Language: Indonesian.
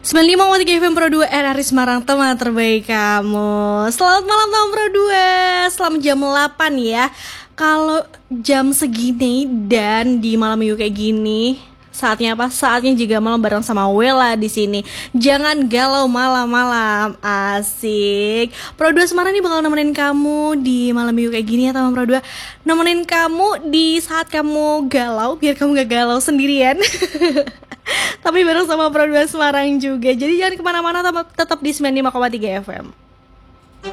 95,3 FM Pro 2 RRI Semarang, teman terbaik kamu. Selamat malam teman Pro 2. Selamat jam 8 ya. Kalau jam segini dan di malam minggu kayak gini, saatnya apa? Saatnya juga malam bareng sama Wella di sini. Jangan galau malam-malam, asik. Pro 2 Semarang ini bakal nemenin kamu di malam minggu kayak gini ya teman Pro 2. Nemenin kamu di saat kamu galau, biar kamu gak galau sendirian. Tapi bareng sama Pro 2 Semarang juga. Jadi jangan kemana-mana, tetap di 95,3 FM.